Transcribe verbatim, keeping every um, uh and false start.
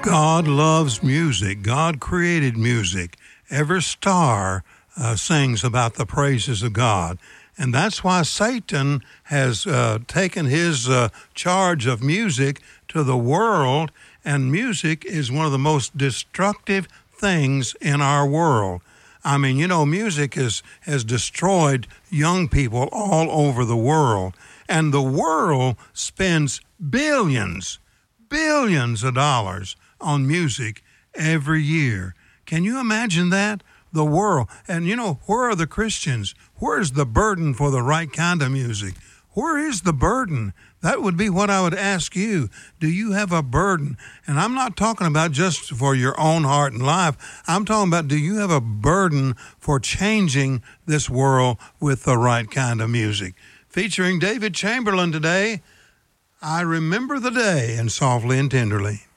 God loves music. God created music. Every star uh, sings about the praises of God. And that's why Satan has uh, taken his uh, charge of music to the world, and music is one of the most destructive things in our world. I mean, you know, music is, has destroyed young people all over the world, and the world spends billions, billions of dollars on music every year. Can you imagine that? The world. And, you know, where are the Christians? Where's the burden for the right kind of music? Where is the burden? That would be what I would ask you. Do you have a burden? And I'm not talking about just for your own heart and life. I'm talking about, do you have a burden for changing this world with the right kind of music? Featuring David Chamberlain today, I Remember the Day, and Softly and Tenderly.